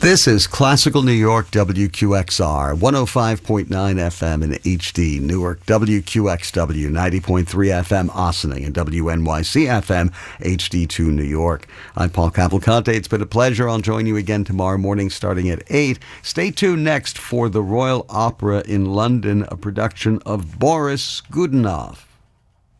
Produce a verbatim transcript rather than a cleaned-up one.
This is Classical New York, W Q X R, one oh five point nine F M in H D, Newark, W Q X W, ninety point three F M, Ossining, and W N Y C F M, H D two, New York. I'm Paul Cavalcante. It's been a pleasure. I'll join you again tomorrow morning starting at eight. Stay tuned next for the Royal Opera in London, a production of Boris Godunov.